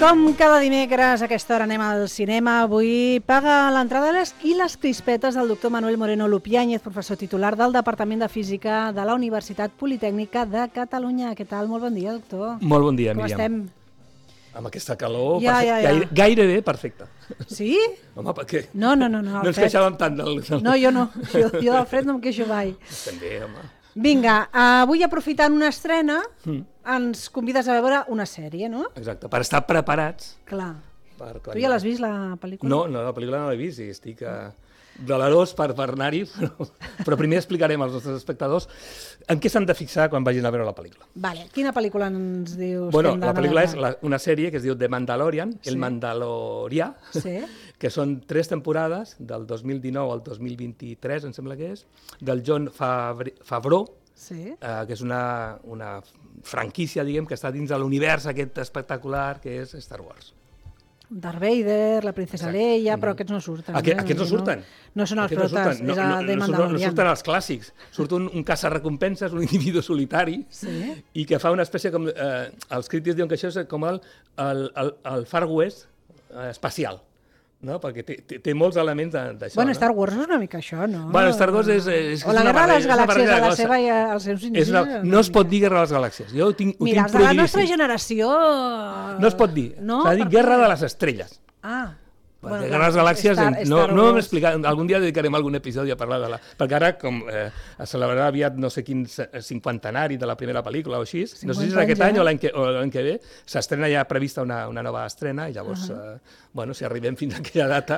Com cada dimecres a aquesta hora anem al cinema, avui paga l'entrada i les crispetes del doctor Manuel Moreno Lupiáñez, professor titular del Departament de Física de la Universitat Politècnica de Catalunya. Què tal? Molt bon dia, doctor. Molt bon dia, Míriam. Com estem? Amb aquesta calor, gairebé perfecta. Sí? Home, per què? No ens queixàvem tant del... No, jo no. Jo del fred no em queixo mai. Estem bé, home. Vinga, avui aprofitant una estrena, ens convides a veure una sèrie, no? Exacte, per estar preparats. Clar. Tu ja l'has vist, la pel·lícula? No, la pel·lícula no l'he vist i estic delerós per anar-hi, però primer explicarem als nostres espectadors en què s'han de fixar quan vagin a veure la pel·lícula. Vale. Quina pel·lícula ens dius? Bueno, la pel·lícula és una sèrie que es diu The Mandalorian, El Mandalorià, que són 3 temporades, del 2019 al 2023, em sembla que és, del Jon Favreau, que és una franquícia, diguem, que està dins de l'univers aquest espectacular que és Star Wars. Darth Vader, la princesa Leia, però aquests no surten. Aquests no surten. No són els protes, és a The Mandalorian. No surten els clàssics. Surt un caça-recompenses, un individu solitari, i que fa una espècie com... Els crítics diuen que això és com el Far West espacial. No? Perquè té molts elements d'això. Bueno, Star Wars és una mica això, no? Bueno, Star Wars és o la Guerra de les Galàxies, a la seva i als seus inicis. No es pot dir Guerra de les Galàxies. Mira, els de la nostra generació... No es pot dir. S'ha de dir Guerra de les Estrelles. Ah. Perquè Guerra de les Galàxies, no m'hem explicat, algun dia dedicarem algun episodi a parlar de la... Perquè ara, com es celebrarà aviat no sé quin 50enari de la primera pel·lícula o així, no sé si és aquest any o l'any que ve, s'estrena ja prevista una nova estrena i llavors, bueno, si arribem fins a aquella data,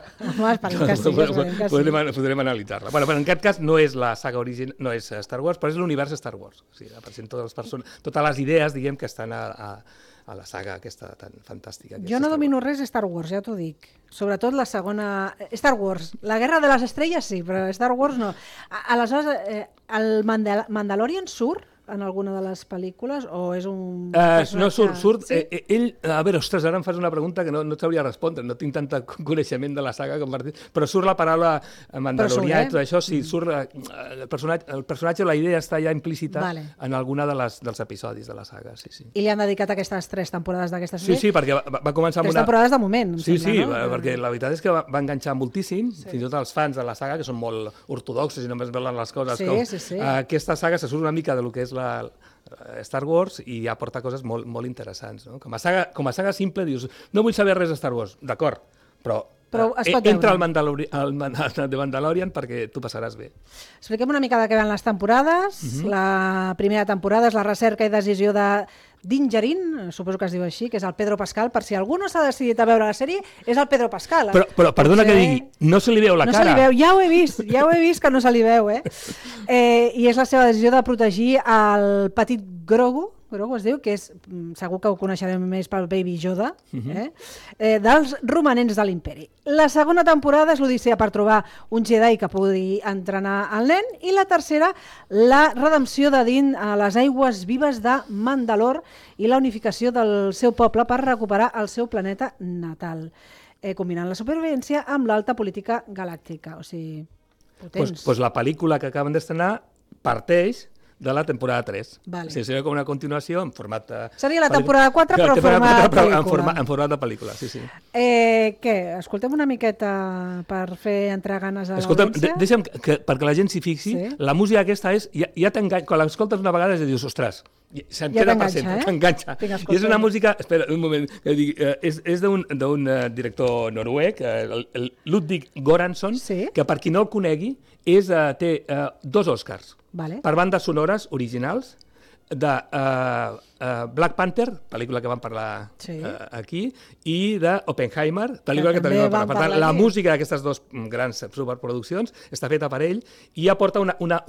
podrem analitzar-la. Bueno, però en aquest cas no és la saga original, no és Star Wars, però és l'univers Star Wars. O sigui, representa totes les idees, diguem, que estan a la saga aquesta tan fantàstica. Jo no domino res de Star Wars, ja t'ho dic. Sobretot la segona... Star Wars. La Guerra de les Estrelles sí, però Star Wars no. Aleshores, el Mandalorian surt en alguna de les pel·lícules o és un personatge... No surt. Ell... A veure, ostres, ara em fas una pregunta que no t'hauria de respondre. No tinc tant coneixement de la saga com però surt la paraula Mandalorià i tot això. Sí, surt el personatge, la idea està ja implícita en alguna dels episodis de la saga. I li han dedicat aquestes 3 temporades d'aquesta sèrie? Sí, perquè va començar amb 3 temporades de moment. Sí, perquè la veritat és que va enganxar moltíssim, fins i tot els fans de la saga, que són molt ortodoxos i només veuen les coses com... Aquesta saga se surt una mica de lo que és la Star Wars i ja porta coses molt interessants. No? Com a saga simple dius, no vull saber res de Star Wars, d'acord, però entra al Mandalorian perquè tu passaràs bé. Expliquem una mica de què van les temporades. La primera temporada és la recerca i decisió de Din Djarin, suposo que es diu així, que és el Pedro Pascal. Per si algú no s'ha decidit a veure la sèrie, és el Pedro Pascal. Però perdona que digui, no se li veu la cara. No se li veu, ja ho he vist que no se li veu. I és la seva decisió de protegir el petit Grogu es diu, que és, segur que ho coneixerem més pel Baby Yoda, dels romanents de l'Imperi. La segona temporada és l'odissea per trobar un Jedi que pugui entrenar el nen, i la tercera, la redempció de Din a les aigües vives de Mandalor i la unificació del seu poble per recuperar el seu planeta natal, combinant la supervivència amb l'alta política galàctica. O sigui, potents. Doncs la pel·lícula que acaben d'estrenar parteix de la temporada 3. Seria com una continuació en format... Seria la temporada 4, però en format de pel·lícula, sí. Què? Escoltem una miqueta per fer entrar ganes a l'audiència? Deixa'm que, perquè la gent s'hi fixi, la música aquesta és... Ja t'enganxa, quan l'escoltes una vegada ja dius, ostres, se'm queda present, t'enganxa. I és una música... Espera, un moment, és d'un director noruec, el Ludvig Göransson, que per qui no el conegui, té 2 Oscars per bandes sonores originals de Black Panther, pel·lícula que vam parlar aquí, i d'Oppenheimer, pel·lícula que també vam parlar. Per tant, la música d'aquestes 2 grans superproduccions està feta per ell i aporta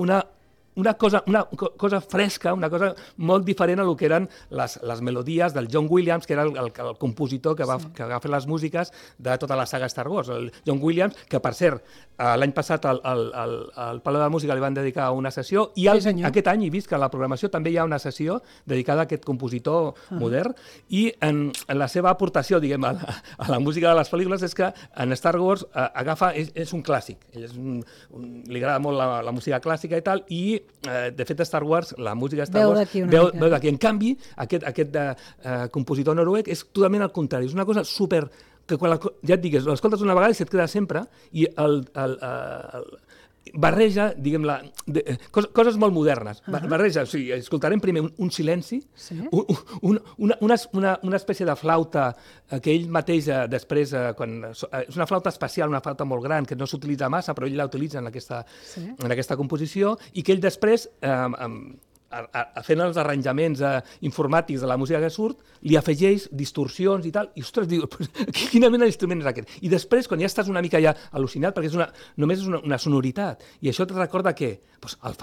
una cosa fresca, una cosa molt diferent a lo que eren les melodies del John Williams, que era el compositor que va fer les músiques de tota la saga Star Wars. El John Williams, que per cert, l'any passat al Palau de la Música li van dedicar una sessió, i aquest any he vist que a la programació també hi ha una sessió dedicada a aquest compositor modern, i en la seva aportació, diguem, a la música de les pel·lícules és que en Star Wars és un clàssic. Li agrada molt la música clàssica i tal, i de fet, a Star Wars, la música de Star Veu Wars d'aquí una mica. veu d'aquí. En canvi, aquest compositor noruec és totalment al contrari. És una cosa super... que quan ja et digues, l'escoltes una vegada i se't queda sempre, i barreja, diguem-la, coses molt modernes. Barreja, o sigui, escoltarem primer un silenci, una espècie de flauta que ell mateix després, és una flauta especial, una flauta molt gran, que no s'utilitza massa, però ell la utilitza en aquesta composició, i que ell després, fent els arranjaments informàtics de la música que surt, li afegeix distorsions i tal, i ostres, diu, quina mena d'instrument és aquest? I després, quan ja estàs una mica ja al·lucinat, perquè només és una sonoritat, i això et recorda què? El